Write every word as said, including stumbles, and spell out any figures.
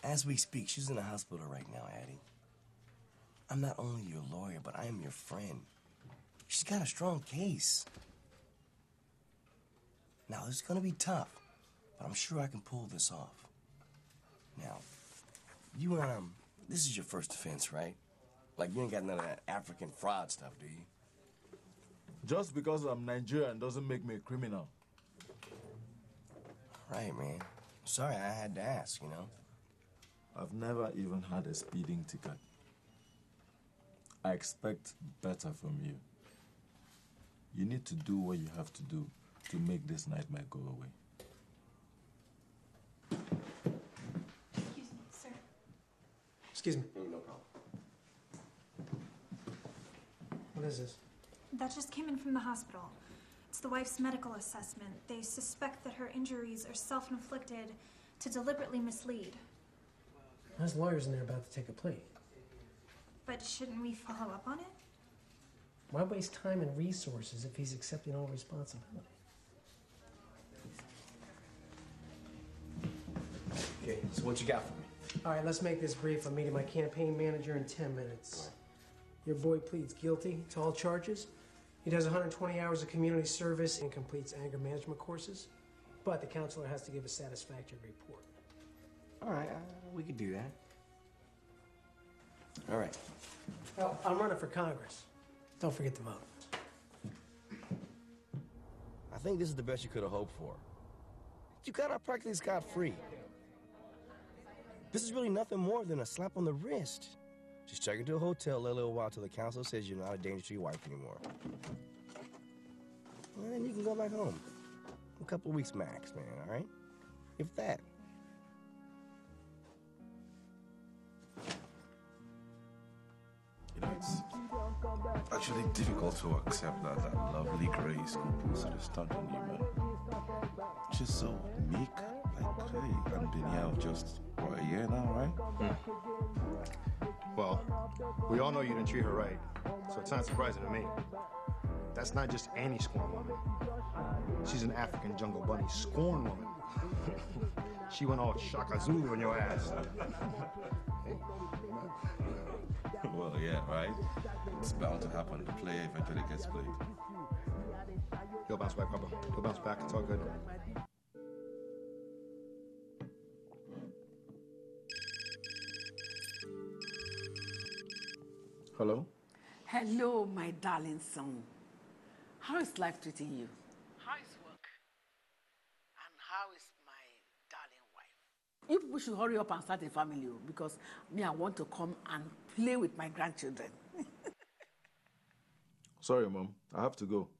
As we speak, she's in the hospital right now, Addie. I'm not only your lawyer, but I am your friend. She's got a strong case. Now, it's gonna be tough, but I'm sure I can pull this off. Now, you, um, this is your first offense, right? Like, you ain't got none of that African fraud stuff, do you? Just because I'm Nigerian doesn't make me a criminal. Right, man. Sorry, I had to ask, you know? I've never even had a speeding ticket. I expect better from you. You need to do what you have to do to make this nightmare go away. Excuse me, sir. Excuse me. No problem. What is this? That just came in from the hospital. It's the wife's medical assessment. They suspect that her injuries are self-inflicted to deliberately mislead. His lawyer's in there about to take a plea. But shouldn't we follow up on it? Why waste time and resources if he's accepting all responsibility? Okay, so what you got for me? All right, let's make this brief. I'm meeting my campaign manager in ten minutes. Your boy pleads guilty to all charges. He does one hundred twenty hours of community service and completes anger management courses. But the counselor has to give a satisfactory report. All right, uh, we could do that. All right. Well, I'm running for Congress. Don't forget to vote. I think this is the best you could have hoped for. You got out practically scot-free. This is really nothing more than a slap on the wrist. Just check into a hotel, live a little while till the counselor says you're not a danger to your wife anymore. And then you can go back home. A couple of weeks max, man, all right? If that. You know, it's actually difficult to accept that that lovely Grace composed the stunt on you, man. She's so meek, like, hey, and been here just, what, a year now, right? Hmm. Well, we all know you didn't treat her right, so it's not surprising to me. That's not just any scorn woman. She's an African jungle bunny scorn woman. She went all Shaka Zulu in your ass. Well, yeah, right? It's bound to happen. The play eventually gets played. You'll bounce back, Papa. You'll bounce back. It's all good. Hello? Hello, my darling son. How is life treating you? How is work? And how is my darling wife? You people should hurry up and start a family, because me, I want to come and play with my grandchildren. Sorry, Mom. I have to go.